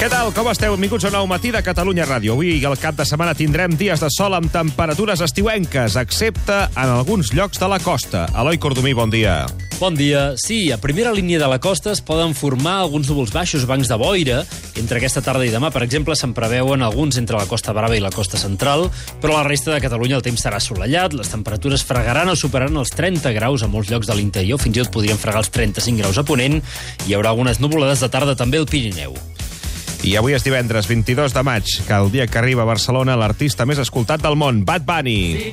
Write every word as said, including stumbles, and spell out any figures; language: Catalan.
Què tal? Com esteu? Benvinguts a un nou matí de Catalunya Ràdio. Avui al cap de setmana tindrem dies de sol amb temperatures estiuenques, excepte en alguns llocs de la costa. Eloi Cordomí, bon dia. Bon dia. Sí, a primera línia de la costa es poden formar alguns núvols baixos, bancs de boira. Entre aquesta tarda i demà, per exemple, se'n preveuen alguns entre la Costa Brava i la costa central, però a la resta de Catalunya el temps serà assolellat, les temperatures fregaran o superaran els trenta graus a molts llocs de l'interior, fins i tot podrien fregar els trenta-cinc graus a Ponent, i hi haurà algunes nuvolades de tarda també al Pirineu. I avui és divendres, vint-i-dos de maig, que el dia que arriba a Barcelona l'artista més escoltat del món, Bad Bunny.